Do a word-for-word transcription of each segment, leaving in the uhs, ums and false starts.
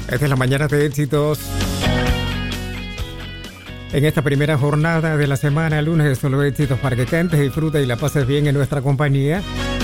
Esta es la mañana de éxitos. En esta primera jornada de la semana, lunes de solo éxitos, para que cantes, disfruta y la pases bien en nuestra compañía.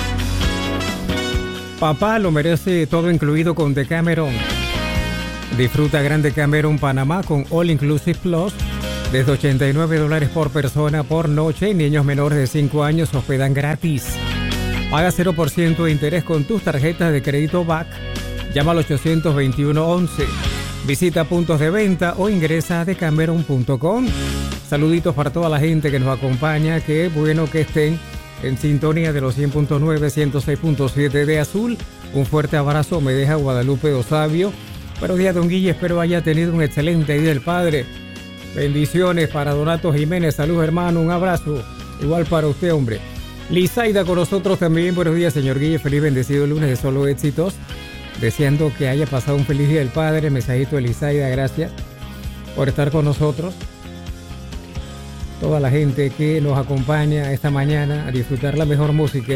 Papá lo merece todo incluido con Decameron. Disfruta Grande Cameron Panamá con All Inclusive Plus desde ochenta y nueve dólares por persona por noche. Niños menores de cinco años hospedan gratis. Paga cero por ciento de interés con tus tarjetas de crédito B A C. Llama al ochocientos veintiuno once. Visita puntos de venta o ingresa a decameron punto com. Saluditos para toda la gente que nos acompaña. Qué bueno que estén en sintonía de los cien punto nueve, ciento seis punto siete de Azul. Un fuerte abrazo me deja Guadalupe Osavio. Buenos días, don Guille. Espero haya tenido un excelente Día del Padre. Bendiciones para Donato Jiménez. Salud, hermano. Un abrazo. Igual para usted, hombre. Lizaida con nosotros también. Buenos días, señor Guille. Feliz bendecido lunes de solo éxitos. Deseando que haya pasado un feliz Día del Padre. Mensajito de Lizaida. Gracias por estar con nosotros. Toda la gente que nos acompaña esta mañana a disfrutar la mejor música.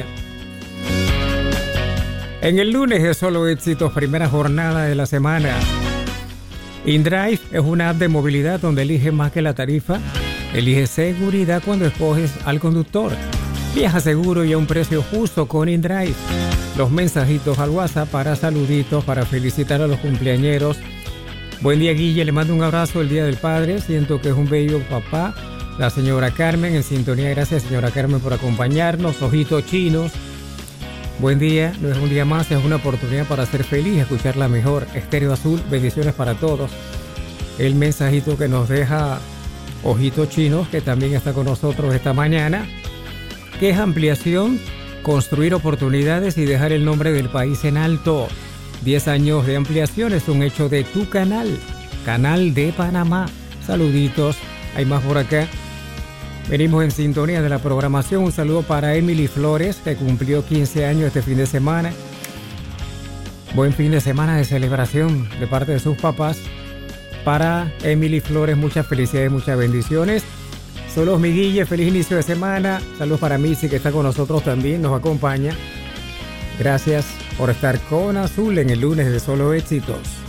En el lunes de solo éxitos, primera jornada de la semana. InDrive es una app de movilidad donde eliges más que la tarifa. Elige seguridad cuando escoges al conductor. Viaja seguro y a un precio justo con InDrive. Los mensajitos al WhatsApp para saluditos, para felicitar a los cumpleañeros. Buen día, Guille. Le mando un abrazo el Día del Padre. Siento que es un bello papá. La señora Carmen en sintonía. Gracias, señora Carmen, por acompañarnos. Ojitos chinos. Buen día, no es un día más, es una oportunidad para ser feliz, escuchar la mejor. Estéreo Azul, bendiciones para todos. El mensajito que nos deja Ojitos Chinos, que también está con nosotros esta mañana, que es ampliación, construir oportunidades y dejar el nombre del país en alto. diez años de ampliación es un hecho de tu canal, Canal de Panamá. Saluditos, hay más por acá. Venimos en sintonía de la programación. Un saludo para Emily Flores, que cumplió quince años este fin de semana. Buen fin de semana de celebración de parte de sus papás. Para Emily Flores, muchas felicidades, muchas bendiciones. Saludos, mi Guille, feliz inicio de semana. Saludos para Missy, que está con nosotros también, nos acompaña. Gracias por estar con Azul en el lunes de Solo Éxitos.